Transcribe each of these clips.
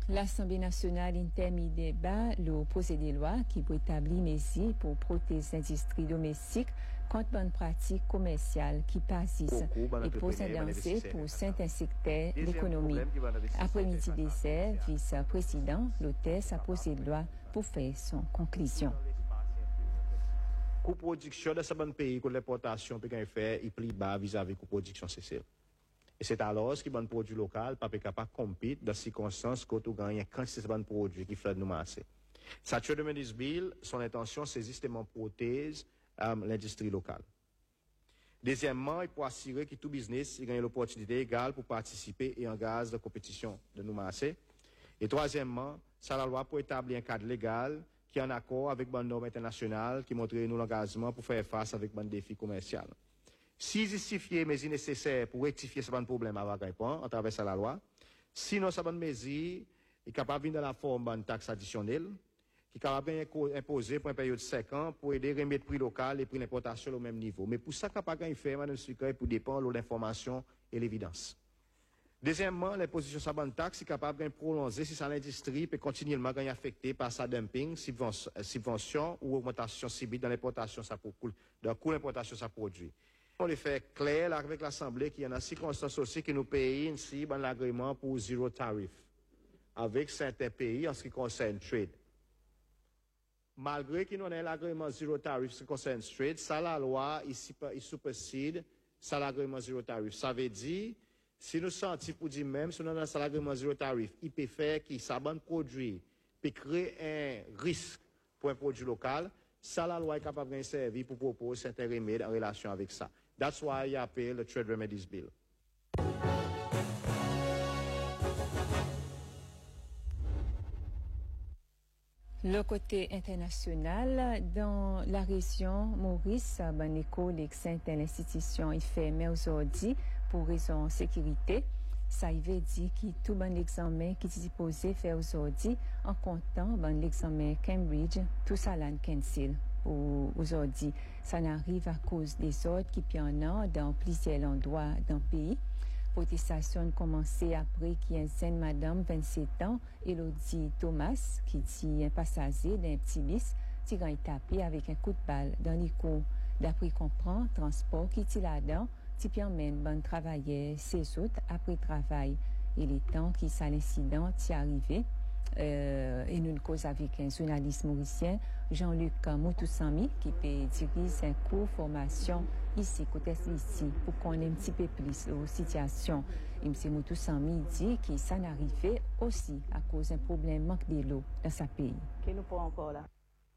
L'Assemblée nationale intermis débat le projet de loi qui peut établir mesures pour protéger l'industrie domestique contre bonne pratique commerciale qui persiste et pose un danger pour certains secteurs de l'économie. Après-midi dessert, vice-président, l'auteur sa projet de loi pour faire son conclusion. La production de ce pays que l'importation peut faire est plus bas vis-à-vis de la production CCL. Et c'est alors que les produits locaux ne peuvent pas compétir dans les circonstances où on gagne quand c'est un produit qui fait nous masser. Ça tue de Medis Bill, son intention c'est justement protéger l'industrie locale. Deuxièmement, il faut assurer que tout business gagne l'opportunité égale pour participer et engager la compétition de nous masser. Et troisièmement, ça la loi pour établir un cadre légal qui est en accord avec les normes internationales qui montrent nous l'engagement pour faire face avec les défis commerciaux. Si justifier les mesures nécessaires pour rectifier ce problème avec répondre à travers la loi, sinon cette mesure est capable de venir dans la forme d'une taxe additionnelle, qui est capable d'imposer pour une période de 5 ans pour aider à remettre le prix local et le prix d'importation au même niveau. Mais pour ça, capable de faire, Mme Sucre, pour dépendre de l'information et l'évidence. Deuxièmement, l'imposition sur la taxe est capable de prolonger si l'industrie peut continuellement être affectée par sa dumping, subvention ou augmentation subite dans l'importation de coût d'importation de sa produit. On les fait clair là, avec l'Assemblée qu'il y a une circonstance aussi que nous payons ici un agrément pour zéro tarif avec certains pays en ce qui concerne trade. Malgré qu'il y ait l'agrément zéro tarif en ce qui concerne trade, ça la loi ici il supersede ça l'agrément zéro tarif. Ça veut dire si nous sentons pour dire même si nous avons un agrément zéro tarif, il peut faire que ça bon produit peut créer un risque pour un produit local. Ça, la loi est capable de servir pour proposer certains remèdes en relation avec ça. That's why I appelle le Trade Remedies Bill. Le côté international, dans la région Maurice, une école et certaines institutions est fermée aujourd'hui pour raison de sécurité. Ça veut dire que tout bon examen qui est supposé faire aujourd'hui, en comptant l'examen Cambridge, tout ça l'a cancel aujourd'hui. Ça n'arrive à cause des ordres qui pionnent dans plusieurs endroits dans le pays. Protestation commencé après qu'il y ait une madame 27 ans, Elodie Thomas, qui dit un passager d'un petit bus, qui a été tapé avec un coup de balle dans les coups. D'après comprend, transport qui est là-dedans, qui permène bon travailleur, ses autres après travail. Et les temps qui ça l'incident est arrivé, et nous cause avec un journaliste mauricien, Jean-Luc Moutoussami, qui peut diriger un cours formation ici, côté ici, pour qu'on ait un petit peu plus la situation. Et M. Moutoussami dit que ça n'arrivait aussi à cause d'un problème manque de l'eau dans sa pays. Qu'est-ce nous pour encore là?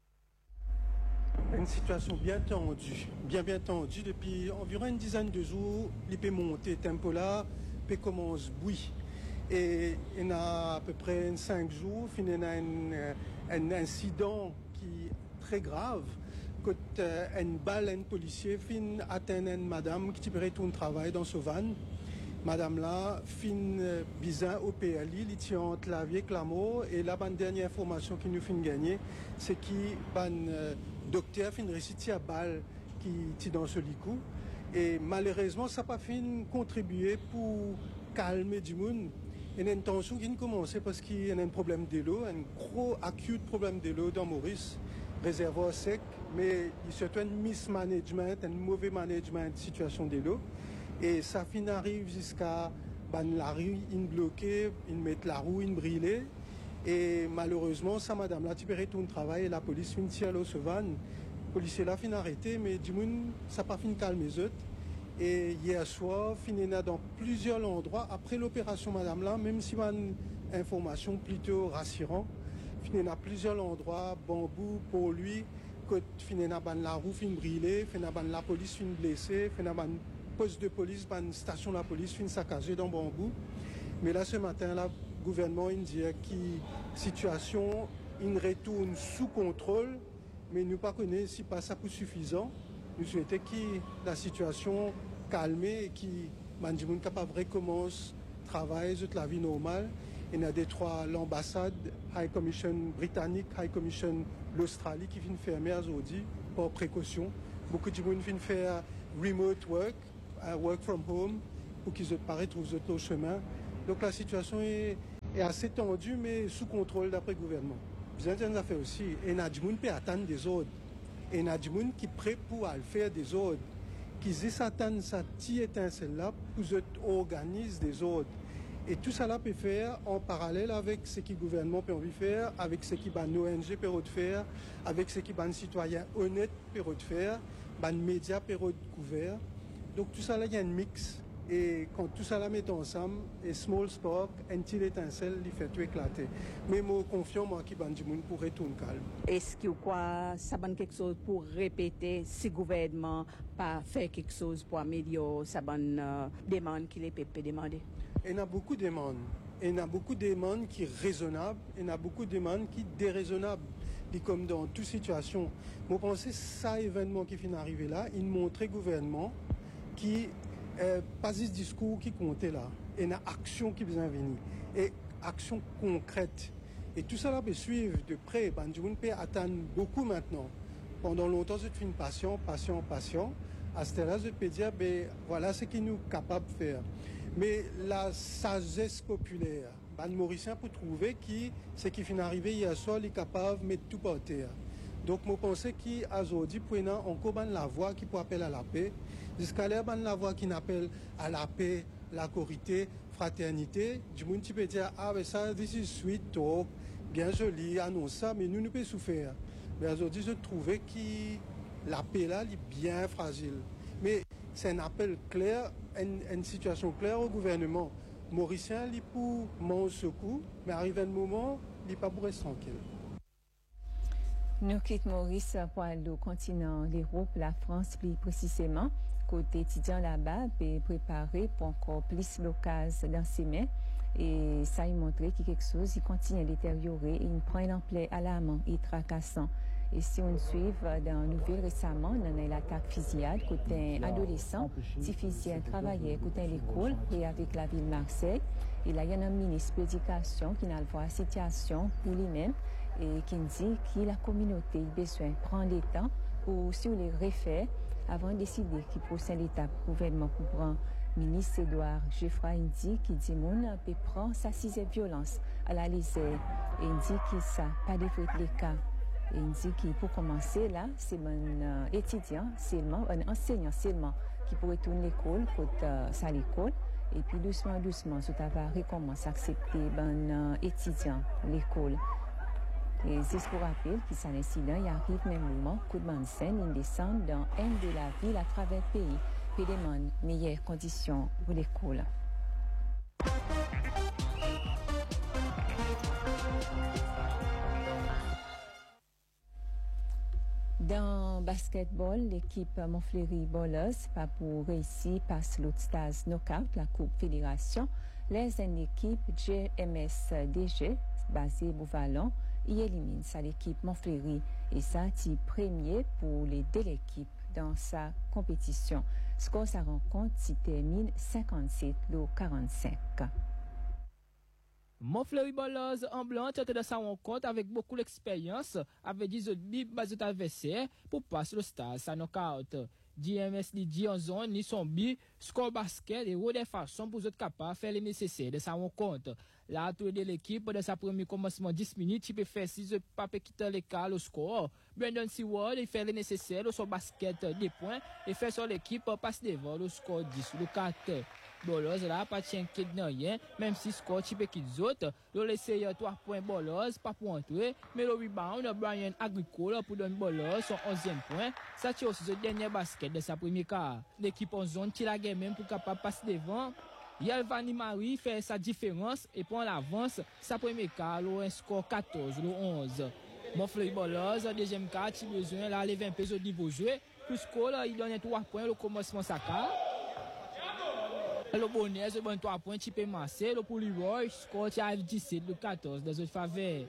Une situation bien tendue depuis environ une dizaine de jours. Il peut monter tempo là, peut commencer bouillir. Et il y a à peu près 5 jours, il y a un incident qui est très grave. Quand une balle, un policier, fin atteint une madame qui retourne travailler dans ce van. Madame là, fin bizarre au PLI, il tient entre la vie et la mort. Et la dernière information qui nous fait gagner, c'est qu'il docteur fin récité à balle qui est dans ce licou. Et malheureusement, ça n'a pas fait contribuer pour calmer du monde. Il y a une tension qui a commencé parce qu'il y a un problème de l'eau, un gros acute problème de l'eau dans Maurice, réservoir sec, mais il y a surtout un mismanagement, un mauvais management de situation de l'eau. Et ça arrive jusqu'à la rue bloquée, ils mettent la roue brûlée. Et malheureusement, ça, madame là, tu peux retourner travailler, la police finit à l'eau ce van. Le policier là finit arrêté, mais du monde, ça n'a pas fini de calmer les autres. Et hier soir, finina dans plusieurs endroits, après l'opération madame là, même si une information plutôt rassurante, finina plusieurs endroits, bambou pour lui, que finina la roue fin brûlée, finina la police fin blessée, finina poste de police, une station de la police fin saccagée dans bambou. Mais là ce matin là, le gouvernement il dit que la situation il retourne sous contrôle, mais nous pas connaît si pas ça pour suffisant. Nous souhaitons que la situation calme et que les gens capable de recommencer à travailler de la vie normale. Il y a des trois l'ambassade, High Commission britannique, High Commission l'Australie qui viennent fermer aujourd'hui par précaution. Beaucoup de gens viennent faire remote work, work from home, pour qu'ils ne trouvent pas le chemin. Donc la situation est est assez tendu, mais sous contrôle d'après le gouvernement. Bien sûr, ça fait aussi. Et Nadjmoun peut attendre des ordres. Et Nadjmoun qui est prêt pour faire des ordres. Qui s'attendent sa petite étincelle-là pour organiser des ordres. Et tout ça là peut faire en parallèle avec ce que le gouvernement peut envie faire, avec ce que les ONG peuvent faire, avec ce que les citoyens honnêtes peuvent faire, les médias peuvent couvrir. Donc tout ça là, il y a un mix. Et quand tout ça là met ensemble, et small spark, une petite étincelle, il fait tout éclater. Mais moi, confiant, moi, qui bandimoun pour retourner calme. Est-ce que quoi, ça va quelque chose pour répéter si le gouvernement pas fait quelque chose pour améliorer sa bonne demande qu'il est peut demander? Il y a beaucoup de demandes. Il y a beaucoup de demandes qui sont raisonnables, et il y a beaucoup de demandes qui sont déraisonnables. Et comme dans toute situation, je pense que ça événement qui vient d'arriver là, il montre au gouvernement qui pas ce discours qui comptait là. Il y a action qui vient venir. Et action concrète. Et tout ça là peut suivre de près. On peut attendre beaucoup maintenant. Pendant longtemps, je suis patient. À ce moment-là, je peux dire, ben, voilà ce qu'il nous est capable de faire. Mais la sagesse populaire, les Mauriciens pour trouver qui, ce qui vient d'arriver hier soir, est capable de mettre tout par terre. Donc, je pense qu'aujourd'hui, pour encore la voix qui peut appeler à la paix. Jusqu'à là, la voix qui appelle à la paix, la corité, fraternité. Du monde qui peut dire, ah, mais ça, this is sweet talk, bien joli, annonce ça, mais nous ne pouvons souffrir. Mais aujourd'hui, je trouvais que la paix là, est bien fragile. Mais c'est un appel clair, une situation claire au gouvernement. Mauricien, il est pour mon secours, mais arrivé un moment, il n'est pas pour rester tranquille. Nous quittons Maurice pour le continent l'Europe, la France plus précisément. Côté étudiant là-bas, peut préparer pour encore plus l'occasion dans ses mains. Et ça a montré que quelque chose il continue à détériorer et il prend une ampleur alarmant et tracassant. Et si on suit dans une nouvelle récemment, on a l'attaque fusillade côté adolescent, si physicien travaillait côté l'école et avec la ville de Marseille. Et là, il y a un ministre de l'éducation qui n'a pas la situation pour lui-même et qui dit que la communauté a besoin de prendre le temps pour sur les refaire avant de décider qui procède l'étape gouvernement pour prendre. Ministre Edouard Geoffroy dit qu'il dit qu'on peut prendre sa sixième violence à la légère et il dit que ça pas de les cas. Et il dit que pour commencer là, c'est un étudiant seulement, un enseignant seulement qui pourrait tourner l'école côté sa l'école et puis doucement ça va recommencer à accepter un étudiant l'école. Et c'est pour rappeler que cet incident il arrive même moment coup de scène il descend dans un de la ville à travers le pays puis demande meilleures conditions pour l'école. Dans basketball, l'équipe Montfleury Ballers pas pour réussir passe l'autre stage knockout la Coupe Fédération. Les équipes GMSDG basée au Vallon y élimine sa l'équipe Montfleury et ça est premier pour les deux équipes dans sa compétition. Score sa rencontre s'y termine 57-45. Montfleury Ballers en blanc tente de sa rencontre avec beaucoup d'expérience avec 10 autres bib bas adversaires pour passer le stade sa knockout. DMSDG en zone ni son bi, score basket et des façons pour être capable de faire le nécessaire de sa rencontre. Là, tout de l'équipe de sa premier commencement 10 minutes, il peut faire 6 pas quitter l'écart au score. Brandon Seward, il fait le nécessaire de son basket des points et fait sur l'équipe passe devant le score 10 le 4. Bolos là, pas tient qu'il n'a rien, même si score type qu'ils autres. Le laisser 3 points Bolos, pas pour entrer, mais le rebound, Brian Agricole pour donner Bolos son 11e point. Ça tient aussi le dernier basket de sa première quart. L'équipe en zone qui la gagne même pour capable passer devant. Yalvani Marie fait sa différence et prend l'avance sa première quart, le score 14, le 11. Montfleury Ballers, deuxième quart, il besoin là, les 20 pesos au niveau joué. Plus score, il donne 3 points au commencement sa quart. Le bonnet, il donne 3 points, il peut masser. Le pour Leroy, score, il a 17, le 14, dans une faveur.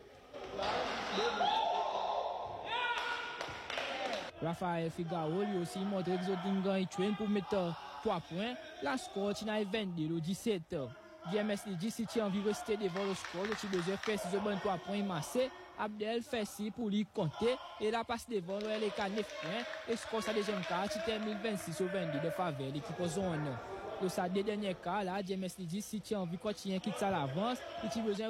Raphaël Figaro, lui aussi, montre que les train pour mettre 3 points. La score, il a 22, le 17. DMSDG, si tu as envie de rester devant le score, tu dois faire 6 bonnes 3 points massés. Abdel fait 6 pour lui compter. Et la passe devant, le LK 9 points. Et score, sa deuxième carte, il termine 26 au 22 de faveur, l'équipe au zone. Dans sa dernière cas, là, DMSDG, si tu as envie de continuer, quitte ça l'avance, et tu besoin